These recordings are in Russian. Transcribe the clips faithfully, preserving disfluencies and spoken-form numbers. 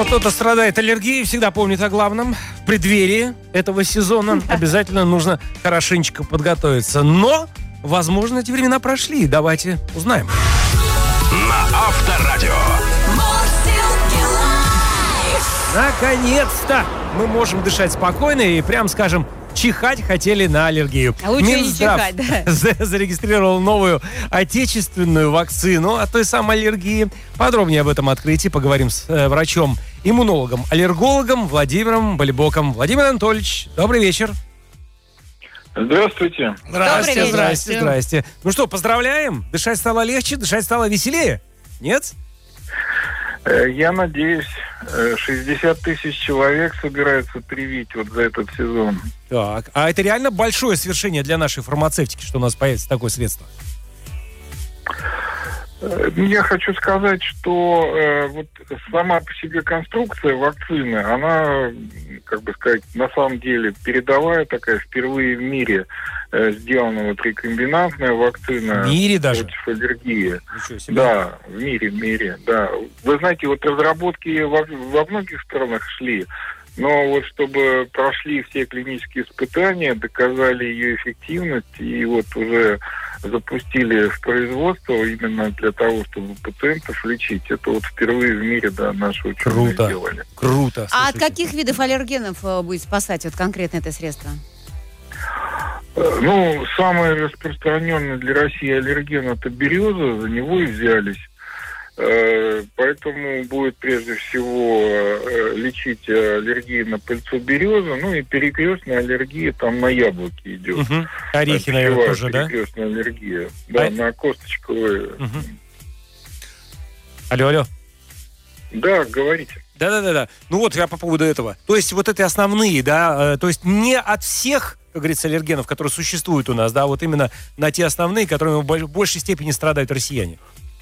Но кто-то страдает аллергией, всегда помнит о главном. В преддверии этого сезона обязательно нужно хорошенечко подготовиться. Но, возможно, эти времена прошли. Давайте узнаем. На Авторадио. Наконец-то мы можем дышать спокойно и, прям скажем, чихать хотели на аллергию. А лучше Минздрав не чихать, да. зарегистрировал новую отечественную вакцину от той самой аллергии. Подробнее об этом открытии поговорим с э, врачом-иммунологом, аллергологом Владимиром Болибоком. Владимир Анатольевич, добрый вечер. Здравствуйте. Здрасте, вечер. здрасте, здрасте. Ну что, поздравляем. Дышать стало легче, дышать стало веселее. Нет? Я надеюсь, шестьдесят тысяч человек собираются привить вот за этот сезон. Так, а это реально большое свершение для нашей фармацевтики, что у нас появится такое средство? Я хочу сказать, что э, вот сама по себе конструкция вакцины, она, как бы сказать, на самом деле передовая такая, впервые в мире э, сделана вот рекомбинантная вакцина В мире даже? против аллергии. Ничего себе. Да, в мире, в мире, да. Вы знаете, вот разработки во, во многих странах шли, но вот чтобы прошли все клинические испытания, доказали ее эффективность и вот уже запустили в производство именно для того, чтобы пациентов лечить. Это вот впервые в мире, да, наши ученые Круто. сделали. Круто. А от слушайте. каких видов аллергенов э, будет спасать вот конкретно это средство? Э, Ну, самый распространенный для России аллерген – это береза, за него и взялись. Э, Поэтому будет прежде всего э, лечить аллергию на пыльцу березы, ну и перекрестная аллергия там на яблоки идет. Мгм. Орехи, наверное, тоже, да? Перекрестная аллергия. Да, А- на косточковые. Мгм. Алло, алло. Да, говорите. Да-да-да. Ну вот я по поводу этого. То есть вот это основные, да, э, то есть не от всех, как говорится, аллергенов, которые существуют у нас, да, вот именно на те основные, которыми в больш- большей степени страдают россияне.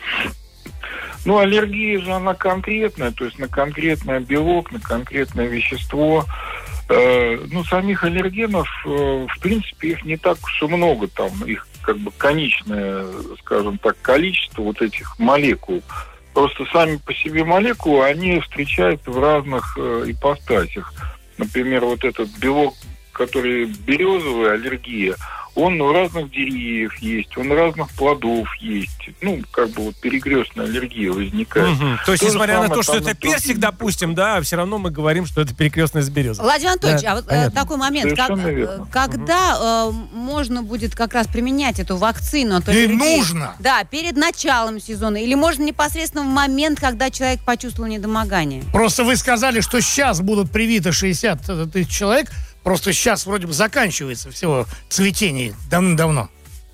Ну, аллергия же, она конкретная, то есть на конкретный белок, на конкретное вещество. Э, ну, самих аллергенов, э, в принципе, их не так уж и много, там, их как бы конечное, скажем так, количество вот этих молекул. Просто сами по себе молекулы, они встречаются в разных э, ипостасях. Например, вот этот белок, который березовая аллергия, он у разных деревьев есть, он у разных плодов есть. Ну, как бы вот перекрестная аллергия возникает. Мгм. То есть, То же несмотря на самое то, что там это и тут. персик, допустим, да, все равно мы говорим, что это перекрестная с березой. Владимир Анатольевич, Да, а вот э, понятно. такой момент, как, Совершенно э, верно. когда э, можно будет как раз применять эту вакцину от И аллергии? нужно. Да, перед началом сезона. Или можно непосредственно в момент, когда человек почувствовал недомогание? Просто вы сказали, что сейчас будут привиты шестьдесят тысяч человек. Просто сейчас вроде бы заканчивается всего цветение давным-давно.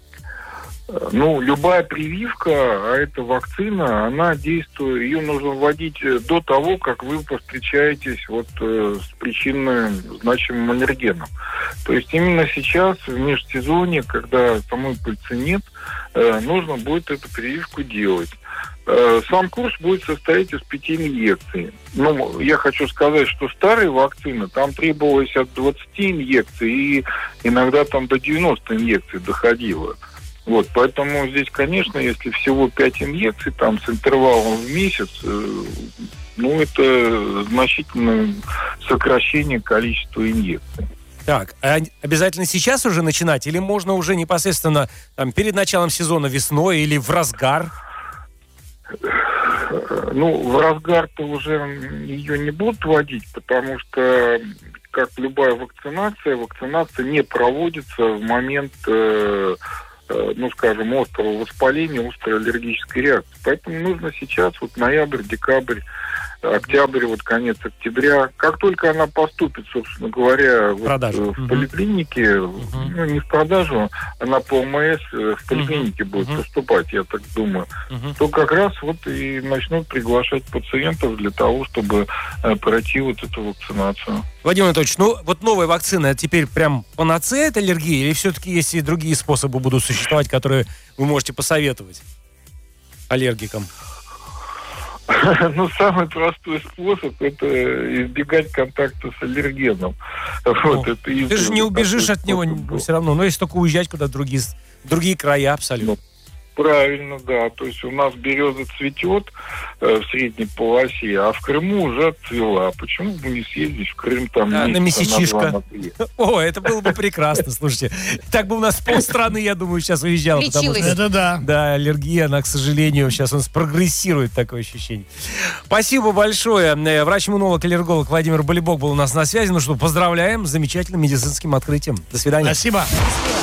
Ну, любая прививка, а это вакцина, она действует, ее нужно вводить до того, как вы повстречаетесь вот э, с причинным значимым аллергеном. То есть именно сейчас, в межсезонье, когда самой пыльцы нет, э, нужно будет эту прививку делать. Э, сам курс будет состоять из пяти инъекций. Ну, я хочу сказать, что старые вакцины, там требовалось от двадцати инъекций, и иногда там до девяноста инъекций доходило. Вот, поэтому здесь, конечно, если всего пять инъекций, там, с интервалом в месяц, э, ну, это значительное сокращение количества инъекций. Так, а обязательно сейчас уже начинать? Или можно уже непосредственно там, перед началом сезона весной или в разгар? Ну, в разгар-то уже ее не будут вводить, потому что, как любая вакцинация, вакцинация не проводится в момент... Э, ну, скажем, острого воспаления, острой аллергической реакции. Поэтому нужно сейчас, вот ноябрь, декабрь, октябрь, вот конец октября. Как только она поступит, собственно говоря, вот, Продажу. в Мгм. поликлинике, Мгм. ну, не в продажу, она по ОМС в поликлинике Мгм. будет Мгм. поступать, я так думаю, Мгм. то как раз вот и начнут приглашать пациентов для того, чтобы э, пройти вот эту вакцинацию. Владимир Анатольевич, ну вот новая вакцина теперь прям панацея от аллергии, или все-таки есть и другие способы будут существовать, которые вы можете посоветовать аллергикам? Ну, самый простой способ – это избегать контакта с аллергеном. Вот, Ну, это Ты же единственный не убежишь такой от него способ был. все равно, но если только уезжать куда-то в другие, с- другие края абсолютно. Правильно, да. То есть у нас береза цветет э, в средней полосе, а в Крыму уже отцвела. Почему бы не съездить в Крым там А, на месяца месячишко. на два, на три? О, это было бы прекрасно, слушайте. Так бы у нас полстраны, я думаю, сейчас уезжало. Потому что, Лечилась. Это да. да, аллергия, она, к сожалению, сейчас у нас прогрессирует, такое ощущение. Спасибо большое. Э, Врач-иммунолог, аллерголог Владимир Болибок был у нас на связи. Ну что, поздравляем с замечательным медицинским открытием. До свидания. Спасибо.